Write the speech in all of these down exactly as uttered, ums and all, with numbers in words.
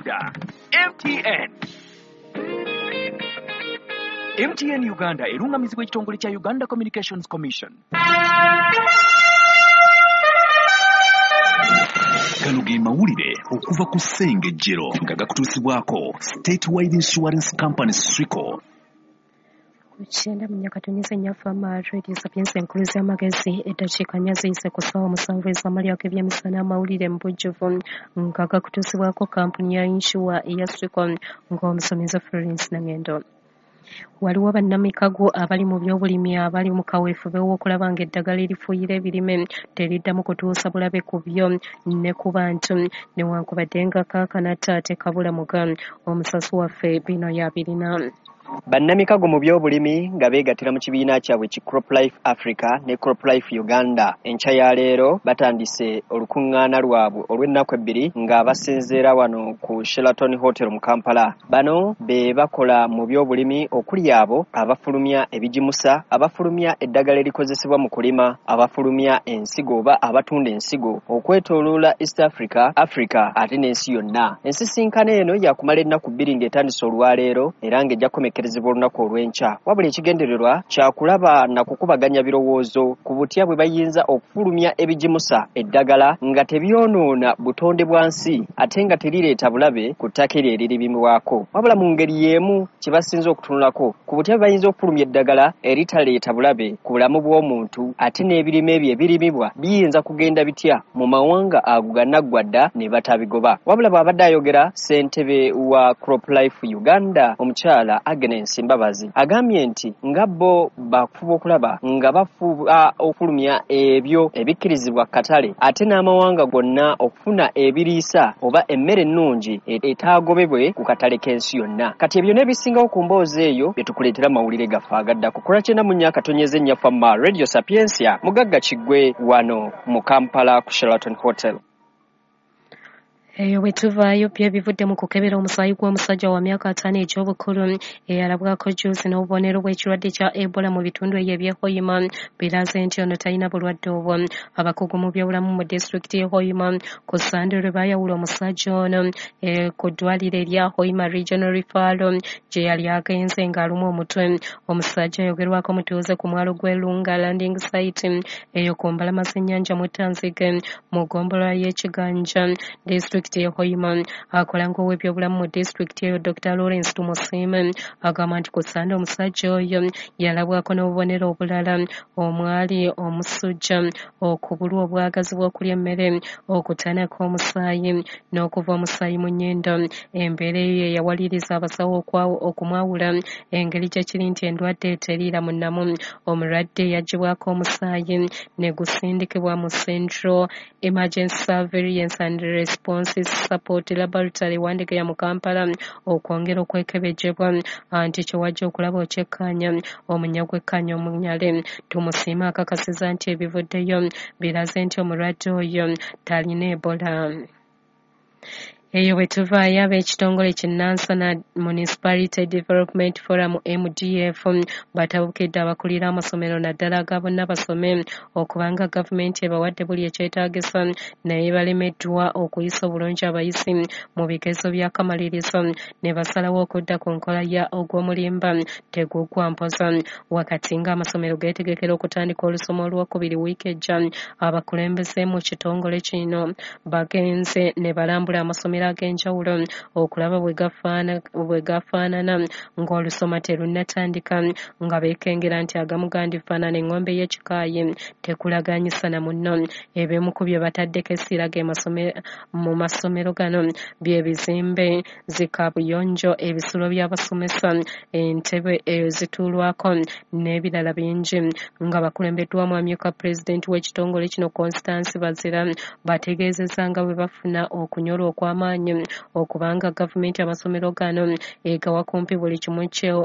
Uganda. M T N. M T N Uganda erungamizibwa ekitongole kya Uganda Communications Commission. Gano ge mawulire okuva ku Ssengejjero nga gakutuusibwako Statewide Insurance Company Srico. Kuchenda munyakatonyeza nyafama radio sapiensi enkuluzi amagezi eddakiika nnya ziyise ku ssaawa musanvu ez'amalya g'ebyemisana amawulire mu bujjuvu nga gakutuusibwako kampuni ya inshuwa eya Srico ng'omusomesa Florence Nangendo. Waliwo bannamikago abali mu by'obulimi abali mu kaweefube w'okulaba ng'eddagala erifuuyira ebirime teriddamu kutuusa bulabe ku byo ne ku bantu newankubadde nga kaakana Tate Kabulamuga omusasi waffe bino y'abirina. Bannamikago mu by'obulimi nga beegattira mu kibiina kyabwe ki Crop Life Africa ne Crop Life Uganda enkya ya leero batandise olukuŋŋaana lwabwe olw'ennaku ebbiri nga basinzeera wano ku Sheraton Hotel mu Kampala. Bano be bakola mu by'obulimi okuli abo abafulumya ebigimusa, abafulumya eddagala erikozesebwa mu kulima, abafulumya ensigo oba abatunda ensigo okwetooloola East Africa, Africa ate n'ensi yonna. Ensisinkano eno yakumala ennaku bbiri ng'etandise olwaleero era ng'ejja kukomekkerezebwa olunaku olw'enkya. Wabula ekigendererwa kya kulaba na kukubaganya birowoozo ku butya bwe bayinza okufulumya ebigimusa eddagala nga tebyonoona butonde bwa nsi ate nga terireeta bulabe ku ttaka eryo eriririmibwako. Wabula mu ngeri y'emu kye basinza okutunulako ku butya bwe bayinza okufulumya eddagala eritaleeta bulabe ku bulamu bw'omuntu ate n'ebirime ebyo ebirimibwa biyinza kugenda bitya mu mawanga ago gannaggwadda ne batabigoba. Wabula bw'abadde ayogera ssentebe wa Crop Life Uganda omukyala Agnes Mbabazi agambye nti nga bo bakufuba okulaba nga bafuba okufulumya ebyo ebikkirizibwa katale ate n'amawanga gonna okufuna ebiriisa oba emmere ennungi etaagobebwe ku katale k'ensi yonna. Kati ebyo n'ebisingawo ku mboozi eyo bye tukuleetera mawulire gaffe agaddako. Kola kyenda mu nnya katonyeza ennyaffa ma Radio Sapiensia mugagga Kiggwe wano mu Kampala ku Sheraton Hotel. Eyo bwetuvaayo bye bivudde mu kukebera omusaayi gw'omusajja wa myaka ataano egy'obukulu eyalabwako jjuuzi n'obubonero bw'ekirwadde kya Ebola mu bitundu ebyo eby'e Hoima biraze nti ono talina bulwadde obwo. Abakugu mu byobulamu mu disitulikiti y'e Hoima ku Ssande lwe baayawula omusajja ono ku ddwaliro erya Hoima Regional Referral gye yali agenze ng'aluma omutwe. Omusajja ayogerwako mutuuze ku mwalo gw'e Lunga Landing Site eyo ku mbalama z'ennyanja Mutanzige mu ggombolola y'Ekiganja disitulikiti ya Hoima. Akola ng'ow'ebyobulamu mu disitulikiti eyo Doctor Lawrence Tumusime agamba nti ku Ssande omusajja oyo yalabwako n'obubonero obulala omwali omusujja, okubulwa obwagazi bw'okulya emmere, okutana kw'omusaayi n'okuva omusaayi mu nnyindo. Embeera eyo yawaliriza abasawo okumwawula engeri gye kiri nti endwadde teriira munnamu. Omulwadde yaggyibwako omusaayi ne gusindikibwa mu Central Emergency Surveillance and Response Support Laboratory Wandegeya mu Kampala okwongera okwekebejjebwa anti kiwajja okulaba okyekkaanya omunyagwekkaanya omunyale. Tumusiima akakasiza nti ebivuddeyo biraze nti omulwadde oyo talina Ebola. Eyo bwe tuvaayo ab'ekitongole kinnansana Municipality Development Forum M D F batabukidde abakulira amasomero naddala aga bonna basome okubanga gavumenti ebawadde buli ekyetaagisa naye balemeddwa okuyisa obulungi abayisi mu bigezo by'akamalirizo ne basalawo okudda ku nkola ya ogw'omulimba teguggwa mpoza. Wakati ng'amasomero geetegekera okutandika olusoma olwokubiri wiiki ejja, abakulembeze mu kitongole kino bagenze ne balambula amasomero ag'enjawulo okulaba bwe gafaanana ng'olusoma terunnatandika nga beekengera nti agamu gandifaanana eŋŋombe y'ekikaayi tekulaganyisa na munno. Ebimu ku bye bataddeko essira ge mu masomero gano bye bizimbe, zikaabuyonjo, ebisulo by'abasomesa, entebe ezituulwako n'ebirala bingi. Nga bakulembeddwamu amyuka pulezidenti w'ekitongole kino Constance Bazira bategeezezza nga bwe bafuna okunyolwa okw'amaanyi okubanga gavumenti amasomero gano egawa kumpi buli kimu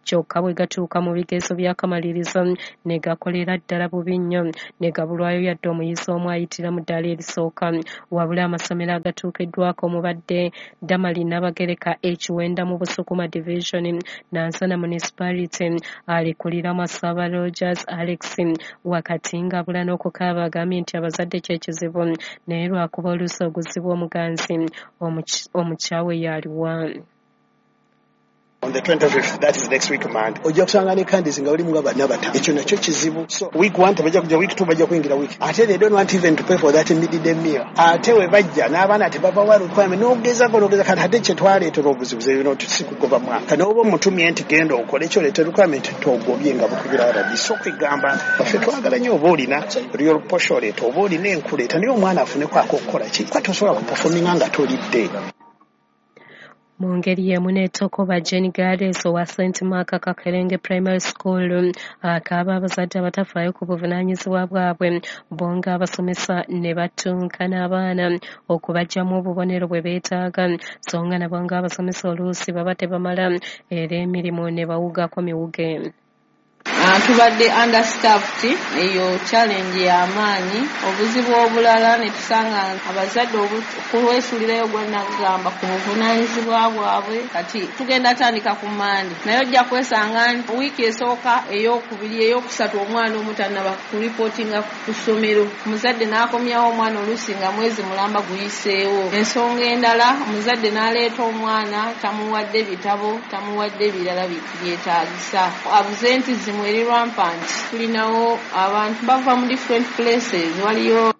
kyokka bwe gatuuka mu bigezo by'akamalirizo ne gakolera ddala bubi nnyo ne gabulwayo yadde omuyizi omu ayitira mu ddaala erisooka wabula amasomero agatuukiddwako mubadde Damali Nabagereka Ekiwenda mu Busukuma Division, Nansana Municipality alikulira Masaba Rogers Alex wakati ng'abula n'okukaaba agambye nti abazadde kyekizibu naye lwakuba oluusi oguzibwa omuganzi omukyawe yaliwa. On the twenty-fifth, that is next week month. Ojja kusanga ne candies nga balimu nga bannabata. Ekyo nakyo kizibu. So week one tebajja kujja, week two bajja kuyingira week. Ate they don't want even to pay for that midday meal. Ate we bajja n'abaana tebabawa requirement n'ogezako n'ogeza kati ate kye twaleetera obuzibuzi bino tusikugoba mwaka. N'oba omutumye nti genda okole ekyo leeta requirement togobye nga bukubira wala biso kwegamba baffe twagala nnyo oba olina real posho leeta oba olina enkuleeta naye omwana afuneko akokukola ki kwa tosobola kuperforminga nga tolidde. Mu ngeri y'emu n'etokoba Jane Gades owa Saint Mark Kakerenge Primary School akaaba abazadde abatafaayo ku buvunaanyizibwa bwabwe bo nga abasomesa ne batunka n'abaana okubajjamu obubonero bwe beetaaga so nga nabo nga abasomesa oluusi baba tebamala era emirimu ne bawugako miwuge. Uh, tubadde understaffed eyo challenge y'amaanyi obuzibu obulala ne tusanga abazadde okulwesuulirayo gwanagamba ku buvunaanyizibwa bwabwe kati tugenda tandika ku Mande naye ojja kwesanga nti wiiki esooka ey'okubiri ey'okusatu omwana omutannaba kuripootinga ku ssomero omuzadde n'akomyawo omwana oluusi nga mwezi mulamba guyiseewo. Ensonga endala omuzadde n'aleeta omwana tamuwadde bitabo tamuwadde ebirala byetaagisa absentism eri rampant. Tulinawo abantu bava mu different places waliyo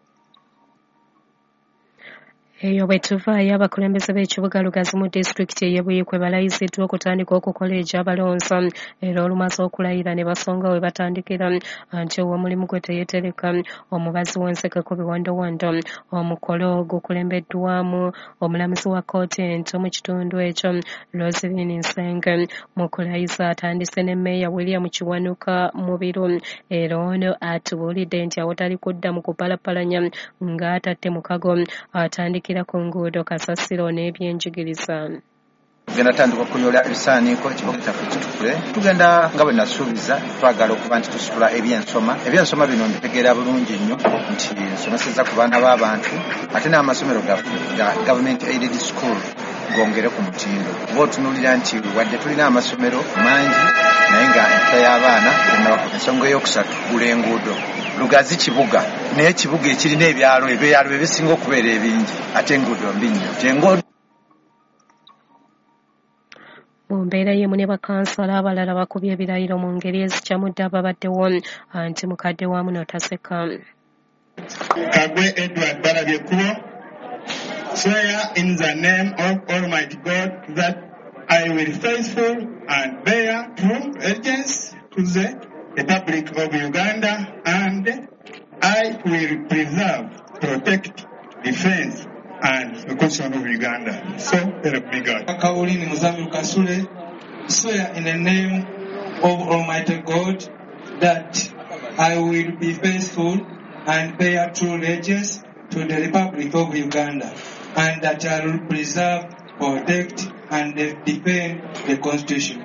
eyo bwe tuvaayo abakulembeze b'ekibuga Lugazi mu disitulikiti ey'Ebuyikwe balayiziddwa okutandika okukola egy'abalonza era olumaze okulayira ne basonga we batandikira nti ow'omulimu gwe teyeetereka. Omubazi w'Ensekeko Biwondowondo omukolo gukulembeddwamu omulamuzi wa kkooti ento mu kitundu ekyo Roseline Nsenge. Mu kulayiza atandise ne Mmeeya William Kiwanuka Mubiru era ono atubuulidde nti awatali kudda mu kupalapalanya ng'atatte mukago atandikira ku nguudo kasasiro n'ebyenjigiriza. Tugenda tandika okunyola ebisaaniiko ekibuga kyaffe kitukule. Tugenda nga bwe nasuubiza twagala okuba nti tusitula ebyensoma. Ebyensoma bino mbitegeera bulungi nnyo nti nsomeseza ku baana b'abantu ate n'amasomero ga government aided school gongere ku mutindo. Oba otunuulira nti wadde tulina amasomero mangi naye nga empya y'abaana tennaba. Ensonga ey'okusatu gula enguudo. Lugazi kibuga naye kibuga ekirina ebyalo ebyalo ebisinga okubeera ebingi ate enguudo mbi nnyo. Mu mbeera y'emu ne bakansala abalala bakubye ebirayiro mu ngeri ezikyamudde ababaddewo anti mukadde wamu n'otaseka. Kagwe Edward Balabyekkubo, swear in the name of Almighty God that I will faithful and bear true allegiance to the Republic of Uganda and I will preserve, protect, defense and the Constitution of Uganda. So help me God. Kaulini Muzamiru Kasule, swear in the name of Almighty God that I will be faithful and bear true allegiance to the Republic of Uganda and that I will preserve, protect and defend the Constitution.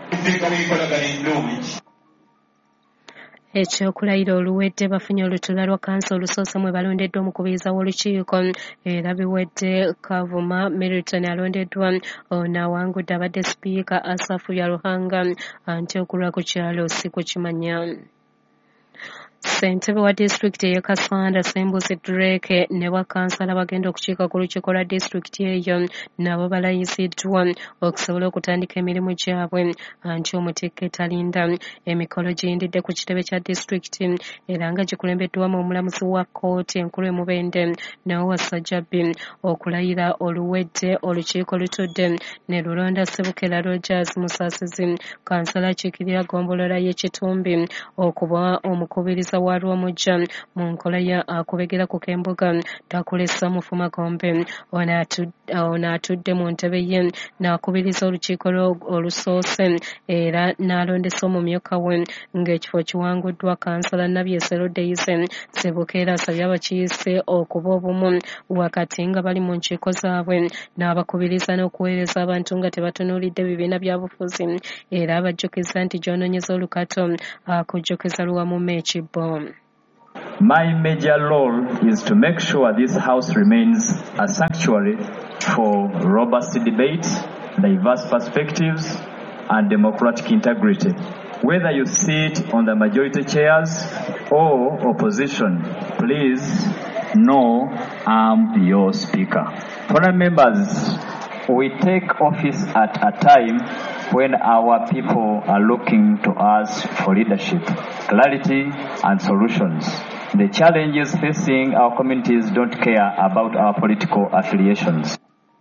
Ekyokulayira oluwedde bafunye olutuula lwa kanso olusoose mwe balondeddwa omukubiriza w'olukiiko era biwedde Kavuma Milton alondeddwa ono awangudde abadde sipiika Asafu Yaruhanga anti okulwa ku kyalo si kukimanya. Ssentebe wa disitulikiti ey'e Kasanda Sembuzi Drake ne bakansala bagenda okukiika ku lukiiko lwa disitulikiti eyo nabo balayiziddwa okusobola okutandika emirimu gyabwe anti omutikka etalinda. Emikolo giyindidde ku kitebe kya disitulikiti era nga gikulembeddwamu omulamuzi wa kkooti enkulu Mubende Nawowa Sajjabbi. Okulayira oluwedde olukiiko lutudde ne lulonda Sebukera Rogers Musaasizi kansala akiikirira ggombolola y'Ekitumbi okuba omukubiriza Profesa Warwomuja mu nkola ya akubegera ku kembuga takulesa Mufuma Gombe ono atudde mu ntebe ye n'akubiriza olukiiko olusoose era n'alondesa omumyuka we ng'ekifo kiwanguddwa kansala Nabyesero Daisy Sebukeera asabye abakiise okuba obumu wakati nga bali mu nkiiko zaabwe n'abakubiriza n'okuweereza abantu nga tebatunuulidde bibiina bya bufuzi era abajjukiza nti gy'onoonyeza olukato akujjukiza luwamu ekibbo. My major role is to make sure this House remains a sanctuary for robust debate, diverse perspectives, and democratic integrity. Whether you sit on the majority chairs or opposition, please know I'm your speaker. Foreign members, we take office at a time when our people are looking to us for leadership, clarity, and solutions. The challenges facing our communities don't care about our political affiliations.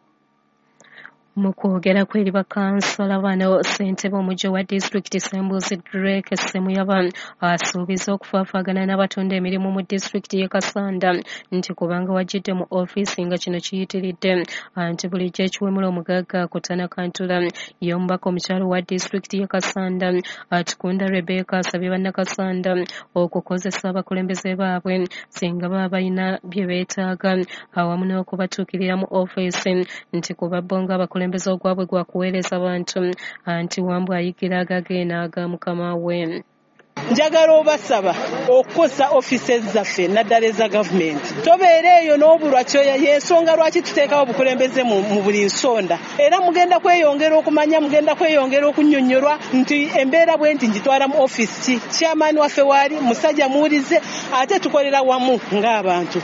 Mu kwogera kwe eri bakansala bano ssentebe omujja wa disitulikiti Ssembuzi Drake Ssemuyaba asuubiza okufaafaagana n'abatunda emirimu mu disitulikiti y'e Kasanda nti kubanga wajjidde mu ofiisi nga kino kiyitiridde anti bulijjo ekiwemula omugagga kutana kantula ye omubaka omukyalo wa disitulikiti y'e Kasanda Atikunda Rebecca asabye bannakasanda okukozesa abakulembeze baabwe singa baba balina bye beetaaga awamu n'okubatuukirira mu ofiisi nti kuba bo nga abakulembeze omukulembeze ogwabwe gwa kuweereza abantu anti Wambwa ayigira agagenda aga mukama we. Njagala obasaba okukosa offices zaffe naddala eza gavumenti tobeera eyo n'obulwa kyoya y'ensonga lwaki tuteekawo obukulembeze mu buli nsonda era mugenda kweyongera okumanya mugenda kweyongera okunnyonnyorwa nti embeera bwe nti ngitwala mu office ki chairman waffe waali musajja muwulize ate tukolera wamu ng'abantu.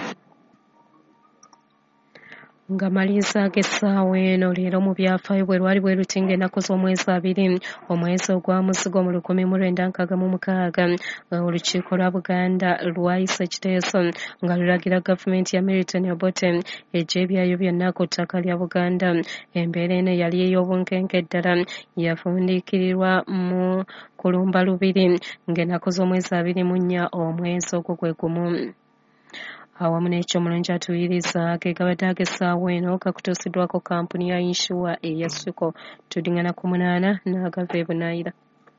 Nga maliriza g'essaawa eno leero mu byafaayo bwe lwali bwe lutinga ennaku z'omwezi abiri omwezi ogwa Muzigo mu lukumi mu lwenda nkaaga mu mukaaga olukiiko lwa Buganda lwayisa ekiteeso nga lulagira gavumenti ya Milton Obote eggye ebyayo byonna ku ttaka lya Buganda. Embeera eno yali ey'obunkenke ddala yafundiikirirwa mu kulumba lubiri ng'ennaku z'omwezi abiri mu nnya omwezi ogwo gwe gumu. Awamu n'ekyomulungi atuuyiriza ge gabadde ag'essaawa eno kakutuusiddwako kampuni ya inshuwa eya Siko tudingana ku munaana n'agava e Bunaayira.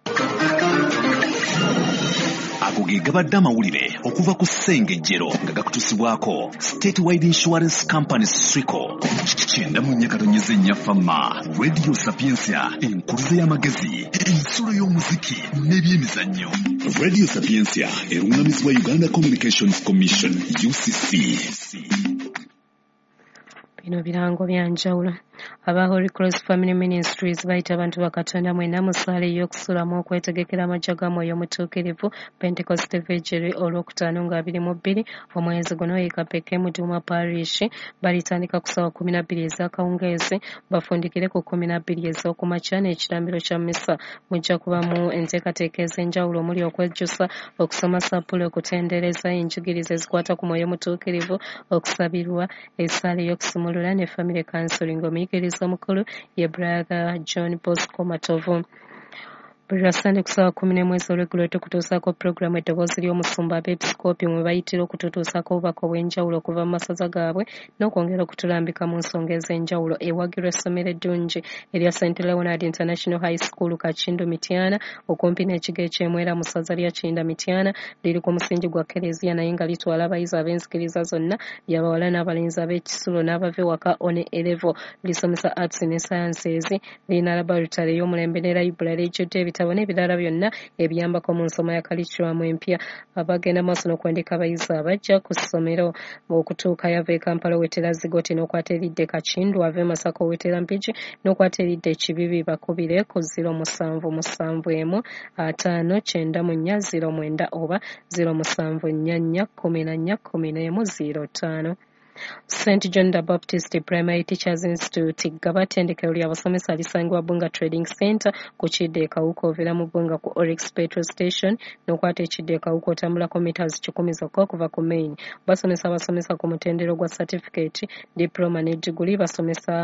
Ago ge gabadde amawulire okuva ku Ssengejjero nga gakutusibwako State Wide Insurance Company Siko kyenda mu nyakatonyeze nnyafama Radio Sapiensia enkuluze y'amagezi ensulo y'omuziki n'ebyemizannyo. Radio Sapiensia erungamizibwa Uganda Communications Commission U C C. Bino birango byanjawulo. Aba Holy Cross Family Ministries bayita abantu bakatonda mwena musaale y'okusulamu okwetegekera amajja ga Mwoyo Omutuukirivu Pentecost Vigil olwokutaano nga abiri mu bbiri omwezi guno e Kapeke mu Duma Parish balitandika ku ssaawa kumi na bbiri ez'akawungeezi bafundikire ku kumi na bbiri ez'okumakya n'ekitambiro kya mmisa mujja kubamu enteekateeka ez'enjawulo omuli okwejjusa okusoma sapule okutendereza enjigiriza ezikwata ku Mwoyo Omutuukirivu okusabirwa essaala y'okusumulula ne family counseling omuyigiriza omukulu ye brother John Bosco Matovu. Buli lwasande ku ssaawa kumi n'emwezi olweggulo tukutuusaako pulogulaamu eddoboozi ly'omusumba abeepisikoopi mwe bayitira okututuusaako obubaka obw'enjawulo okuva mu masaza gaabwe n'okwongera okutulambika mu nsonga ez'enjawulo ewagirwa essomero eddungi erya Saint Leonard International High School Kakindu Mityana okumpi n'ekigo eky'Emwera mu ssaza lya Kinda Mityana liri ku musingi gwa Kereziya naye nga litwala abayizi ab'enzikiriza zonna ly'abawala n'abalenzi ab'ekisulo n'abava ewaka one elevo lisomesa arts ne sciences lirina laboratory ey'omulembe ne library ejjudde ebitabo n'ebirala byonna ebiyambako mu nsoma ya curriculum empya. Abagenda maaso n'okwandika abayizi abajja ku ssomero okutuuka yava e Kampala wetera Zigoti n'okwata eridde Kakindu ave Masaka wetera Mpigi n'okwata eridde Kibibi bakubire ku ziro musanvu musanvu emu ataano kyenda mu nnya ziro mwenda oba ziro musanvu nnya nnya kkumi na nnya kkumi n'emu ziro ttaano. Saint John the Baptist Primary Teachers Institute gabatendekero ly'abasomesa lisangibwa Bunga Trading Center ku kidde Kawuka overa mu Bunga ku Oryx Petrol Station n'okwata ekidde Kawuka otambulako meters kikumi zokka okuva ku main. Basomesa basomesa ku mutendero gwa certificate, diploma ne degree basomesa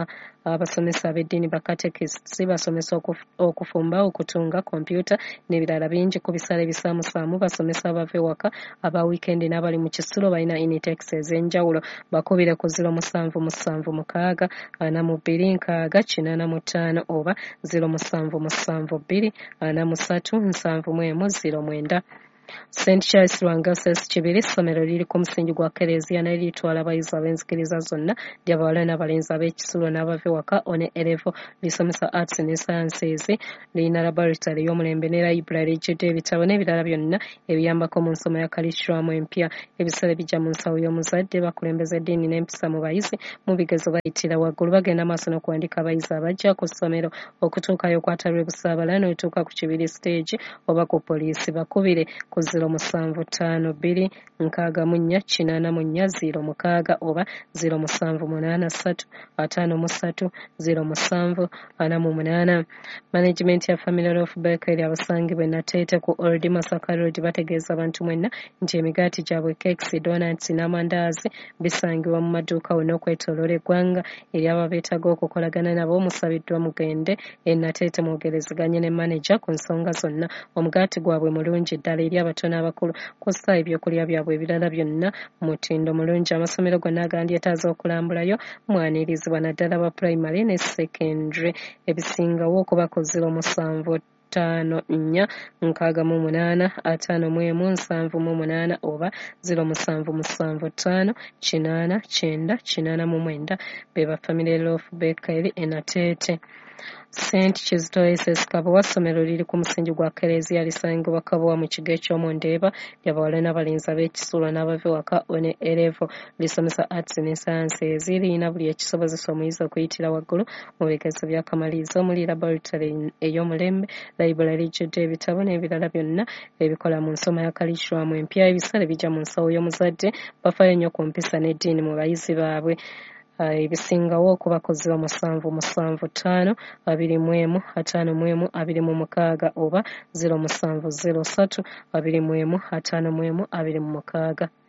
abasomesa ab'eddiini bakatekisi basomesa okufumba okutunga kompyuta n'ebirala bingi ku bisale bisaamusaamu. Basomesa abava ewaka aba wiikendi n'abali mu kisulo balina initex ez'enjawulo bakubire ku ziro musanvu musanvu mukaaga ana mu bbiri nkaaga kinaana mu ttaano oba ziro musanvu musanvu bbiri ana mu ssatu nsanvu mu emu ziro mwenda. Saint Charles Lwangases Kibiri ssomero liri ku musingi gwa Kereziya naye litwala abayizi ab'enzikiriza zonna ly'abawala n'abalenzi ab'ekisulo n'abava ewaka one elevo lisomesa arts ne sciences lirina laboratory y'omulembe ne library ejjudde ebitabo n'ebirala byonna ebiyambako mu nsoma ya curriculum empya. Ebisale bijja mu nsawo y'omuzadde bakulembeza eddiini n'empisa mu bayizi mu bigezo bayitira waggulu bagenda maaso n'okuwandiika abayizi abajja ku ssomero okutuukayo okwatalwa ebusaabala n'otuuka ku Kibiri stage oba ku poliisi bakubire ku ziro musanvu ttaano bbiri nkaaga mu nnya kinaana mu nnya ziro mukaaga oba ziro musanvu munaana ssatu ataano mu ssatu ziro musanvu ana mu munaana. Management ya Family Life Bakery abasangibwa e Nateete ku Old Masaka Road bategeeza abantu mwenna nti emigaati gyabwe cakes, donuts n'amandaazi bisangibwa mu maduuka wonna okwetooloola eggwanga. Eri abo beetaaga okukolagana nabo musabiddwa mugende e Nateete mwogerezeganye ne manager ku nsonga zonna. Omugaati gwabwe mulungi ddala eri abato n'abakulu kussa ebyokulya byabwe ebirala byonna mutindo mulungi. Amasomero gonna agandi etaaza okulambulayo mwanirizibwa naddala ba primary ne secondary ebisingawo okuba ku ziro musanvu ttaano nnya nkaaga mu munaana ataano mu emu nsanvu mu munaana oba ziro musanvu musanvu ttaano kinaana kyenda kinaana mu mwenda be ba Family Life Bakery e Nateete. Saint Kizito S S Kabowa ssomero liri ku musingi gwa Kereziya lisangibwa Kabowa mu kigo eky'omundeeba ly'abawala n'abalenzi ab'ekisulo n'abava ewaka one elevo lisomesa arts ne sciences lirina buli ekisobozesa omuyizi okuyitira waggulu mu bigezo by'akamalirizo omuli laboratory ey'omulembe, library ejjudde ebitabo n'ebirala byonna ebikola mu nsoma ya curriculum empya. Ebisale bijja mu nsawo y'omuzadde bafaayo nnyo ku mpisa n'eddiini mu bayizi baabwe. Ebisingawo okuba ku ziro musanvu musanvu ttaano abiri mu emu ataano mu emu abiri mu mukaaga oba ziro musanvu ziro ssatu abiri mu emu ataano mu emu abiri mu mukaaga.